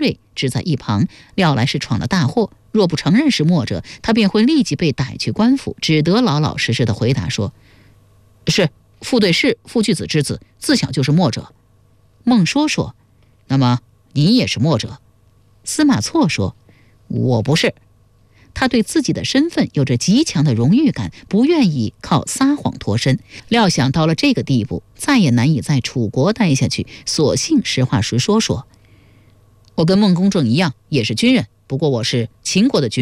锐支在一旁，料来是闯了大祸。若不承认是墨者，他便会立即被逮去官府，只得老老实实的回答说：“是，父对是父巨子之子，自小就是墨者。”孟说说：“那么你也是墨者？”司马错说：“我不是。”他对自己的身份有着极强的荣誉感，不愿意靠撒谎脱身。料想到了这个地步，再也难以在楚国待下去，索性实话实说：“我跟孟公正一样，也是军人，不过我是秦国的军人。”